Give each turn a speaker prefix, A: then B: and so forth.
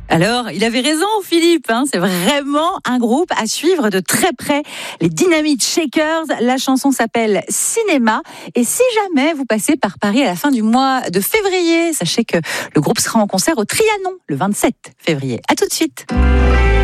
A: Alors, il avait raison, Philippe. C'est vraiment un groupe à suivre de très près. Les Dynamite Shakers. La chanson s'appelle Cinéma. Et si jamais vous passez par Paris à la fin du mois de février, sachez que le groupe sera en concert au Trianon le 27 février. À tout de suite.